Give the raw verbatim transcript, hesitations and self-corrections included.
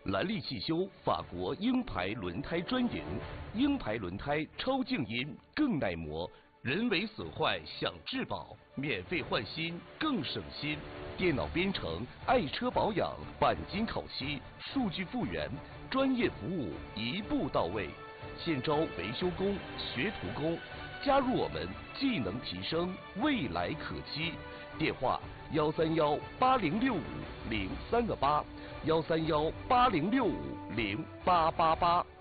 兰利汽修法国鹰牌轮胎专营，鹰牌轮胎超静音更耐磨，人为损坏享质保，免费换新更省心。电脑编程，爱车保养，钣金烤漆，数据复原，专业服务一步到位。现招维修工、学徒工，加入我们，技能提升，未来可期。电话：幺三幺八零六五零三个八，幺三幺八零六五零八八八。